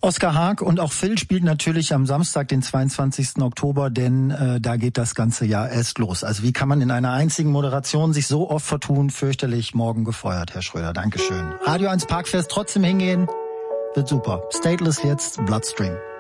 Oskar Haag und auch Phil spielt natürlich am Samstag, den 22. Oktober, denn da geht das ganze Jahr erst los. Also wie kann man in einer einzigen Moderation sich so oft vertun? Fürchterlich, morgen gefeuert, Herr Schröder. Dankeschön. Radio 1 Parkfest, trotzdem hingehen, wird super. Stateless jetzt, Bloodstream.